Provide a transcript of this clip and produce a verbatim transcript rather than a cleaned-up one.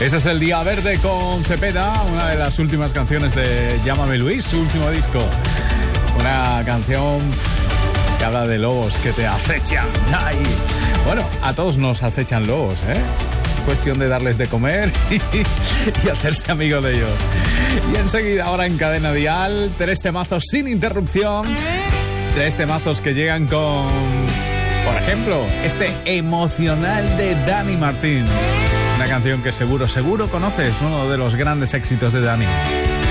Ese es el Día Verde con Cepeda, una de las últimas canciones de Llámame Luis, su último disco. Una canción que habla de lobos que te acechan. Ay. Bueno, a todos nos acechan lobos, ¿eh? Cuestión de darles de comer y, y hacerse amigo de ellos. Y enseguida, ahora en Cadena Dial, tres temazos sin interrupción. Tres temazos que llegan con, por ejemplo, este Emocional de Dani Martín. Una canción que seguro, seguro conoces, uno de los grandes éxitos de Dani.